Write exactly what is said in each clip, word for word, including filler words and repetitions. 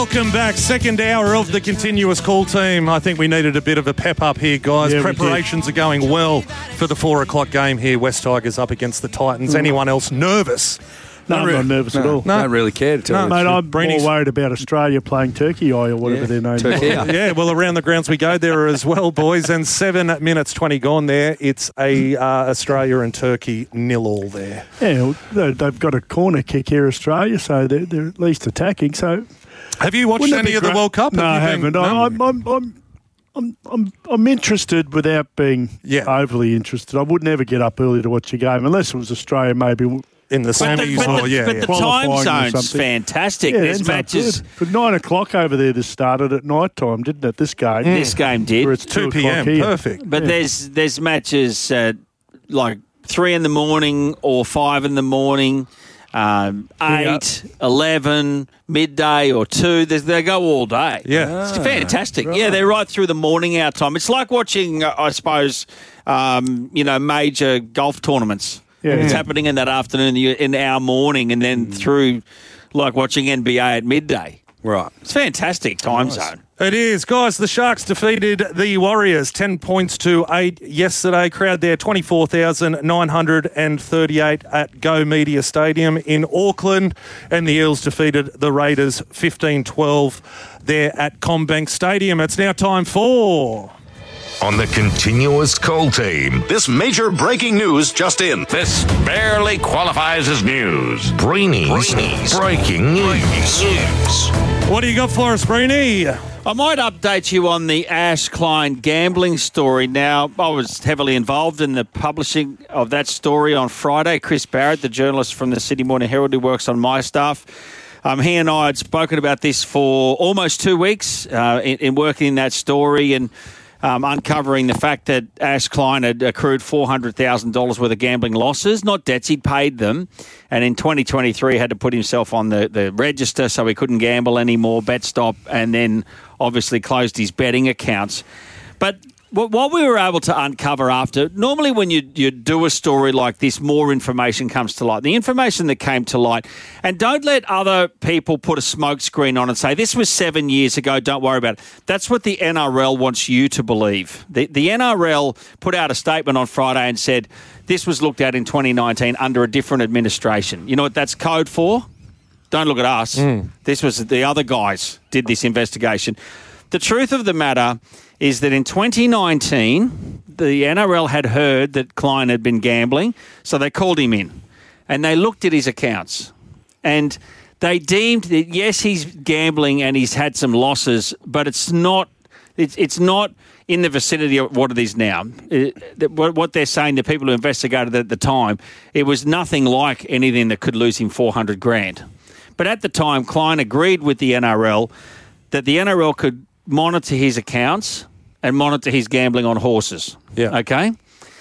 Welcome back. Second hour of the continuous call team. I think we needed a bit of a pep up here, guys. Yeah, Preparations are going well for the four o'clock game here. West Tigers up against the Titans. Mm. Anyone else nervous? No, I'm not nervous no, at all. No, don't really care to tell no, you. Mate, I'm Breeny's... more worried about Australia playing Turkey Eye or whatever yeah. their name Turkey. is. Yeah, well, around the grounds we go there as well, boys. And seven minutes twenty gone there. It's a uh, Australia and Turkey nil all there. Yeah, well, they've got a corner kick here, Australia, so they're, they're at least attacking. So, have you watched any of the World Cup? No, I haven't. Been... No. I'm, I'm, I'm, I'm, I'm, I'm interested without being yeah. overly interested. I would never get up early to watch a game unless it was Australia, maybe. In the semis, but the, or, yeah, but yeah. the time zone's fantastic. Yeah, There's matches. But nine o'clock over there, this started at night time, didn't it? This game. Mm. This game did. Where it's two p.m. Perfect. But yeah. there's there's matches uh, like three in the morning or five in the morning, um, eight, yeah. eleven, midday or two. There's, they go all day. Yeah, it's fantastic. Right. Yeah, they're right through the morning our time. It's like watching, uh, I suppose, um, you know, major golf tournaments. Yeah, it's yeah. happening in that afternoon, in our morning, and then mm. through, like watching N B A at midday. Right. It's fantastic time nice. zone. It is. Guys, the Sharks defeated the Warriors ten points to eight yesterday. Crowd there, twenty-four thousand nine hundred thirty-eight at Go Media Stadium in Auckland. And the Eels defeated the Raiders fifteen twelve there at CommBank Stadium. It's now time for... On the continuous call team. This major breaking news just in. This barely qualifies as news. Breeny's, Breeny's breaking news. news. What do you got for us, Breeny? I might update you on the Ash Klein gambling story. Now, I was heavily involved in the publishing of that story on Friday. Chris Barrett, the journalist from the Sydney Morning Herald who works on my staff, um, he and I had spoken about this for almost two weeks uh, in, in working in that story and Um, uncovering the fact that Ash Klein had accrued four hundred thousand dollars worth of gambling losses, not debts, he'd paid them, and in twenty twenty-three had to put himself on the, the register so he couldn't gamble anymore, bet stop, and then obviously closed his betting accounts. But what we were able to uncover after, normally when you, you do a story like this, more information comes to light. The information that came to light, and don't let other people put a smokescreen on and say, this was seven years ago, don't worry about it. That's what the N R L wants you to believe. The, the N R L put out a statement on Friday and said, this was looked at in twenty nineteen under a different administration. You know what that's code for? Don't look at us. Mm. This was the other guys did this investigation. The truth of the matter is that in twenty nineteen, the N R L had heard that Klein had been gambling, so they called him in and they looked at his accounts and they deemed that, yes, he's gambling and he's had some losses, but it's not it's, it's not in the vicinity of what it is now. It, what they're saying, the people who investigated at the time, it was nothing like anything that could lose him four hundred grand. But at the time, Klein agreed with the N R L that the N R L could monitor his accounts and monitor his gambling on horses. Yeah. Okay?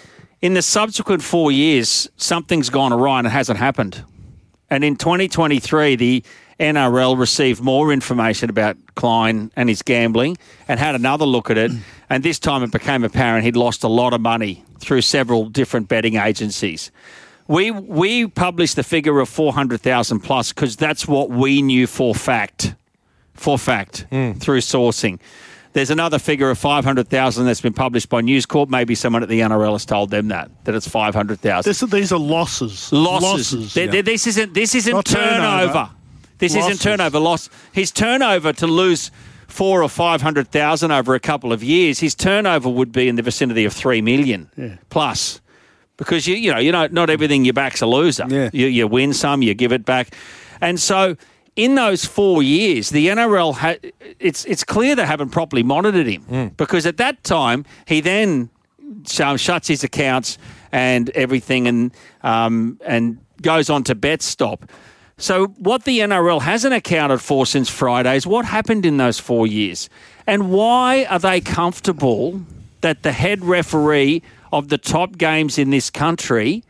In the subsequent four years, something's gone awry and it hasn't happened. And in twenty twenty-three, the N R L received more information about Klein and his gambling and had another look at it. And this time it became apparent he'd lost a lot of money through several different betting agencies. We we published the figure of four hundred thousand plus because that's what we knew for fact. For fact, mm. through sourcing. There's another figure of five hundred thousand that's been published by News Corp. Maybe someone at the N R L has told them that, that it's five hundred thousand. These are losses. Losses. losses they're, yeah. they're, this isn't, this isn't Not turnover. turnover. This losses. isn't turnover. Loss. His turnover to lose four or five hundred thousand over a couple of years, his turnover would be in the vicinity of three million yeah. plus. Because, you you know, you know, not everything you back's a loser. Yeah. You, you win some, you give it back. And so in those four years, the N R L, ha- it's it's clear they haven't properly monitored him mm. because at that time, he then sh- shuts his accounts and everything and um, and goes on to bet stop. So what the N R L hasn't accounted for since Friday is what happened in those four years. And why are they comfortable that the head referee of the top games in this country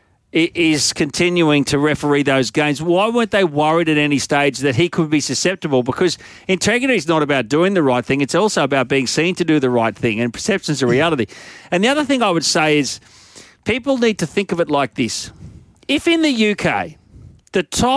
is continuing to referee those games? Why weren't they worried at any stage that he could be susceptible? Because integrity is not about doing the right thing. It's also about being seen to do the right thing, and perception's a reality. And the other thing I would say is people need to think of it like this. If in the U K, the top